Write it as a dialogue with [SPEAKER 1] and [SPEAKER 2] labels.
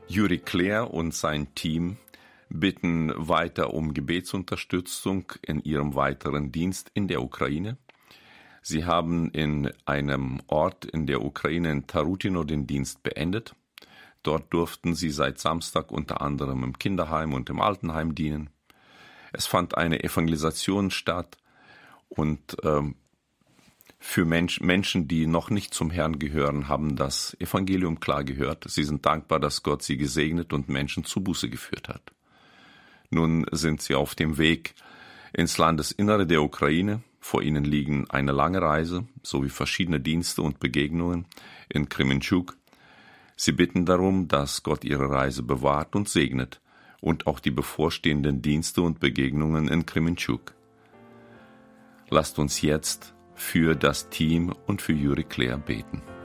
[SPEAKER 1] Juri Claire und sein Team bitten weiter um Gebetsunterstützung in ihrem weiteren Dienst in der Ukraine. Sie haben in einem Ort in der Ukraine, in Tarutino, den Dienst beendet. Dort durften sie seit Samstag unter anderem im Kinderheim und im Altenheim dienen. Es fand eine Evangelisation statt und für Menschen, die noch nicht zum Herrn gehören, haben das Evangelium klar gehört. Sie sind dankbar, dass Gott sie gesegnet und Menschen zu Buße geführt hat. Nun sind sie auf dem Weg ins Landesinnere der Ukraine. Vor ihnen liegen eine lange Reise sowie verschiedene Dienste und Begegnungen in Kremenchuk. Sie bitten darum, dass Gott ihre Reise bewahrt und segnet und auch die bevorstehenden Dienste und Begegnungen in Kremenchuk. Lasst uns jetzt für das Team und für Juri Claire beten.